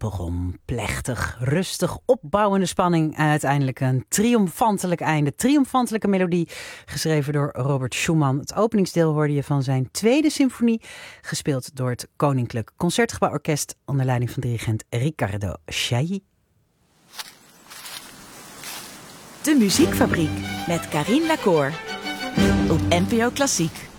begon plechtig, rustig, opbouwende spanning en uiteindelijk een triomfantelijk einde. Triomfantelijke melodie, geschreven door Robert Schumann. Het openingsdeel hoorde je van zijn tweede symfonie, gespeeld door het Koninklijk Concertgebouworkest onder leiding van dirigent Riccardo Chailly. De Muziekfabriek met Carien Lacour op NPO Klassiek.